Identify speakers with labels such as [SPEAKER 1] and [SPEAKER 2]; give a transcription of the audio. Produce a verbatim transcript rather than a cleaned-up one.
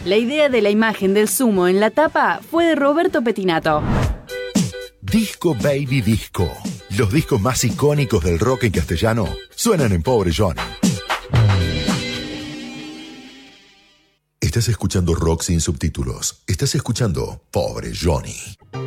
[SPEAKER 1] La idea de la imagen del sumo en la tapa fue de Roberto Pettinato.
[SPEAKER 2] Disco Baby Disco. Los discos más icónicos del rock en castellano suenan en Pobre Johnny. Estás escuchando rock sin subtítulos. Estás escuchando Pobre Johnny.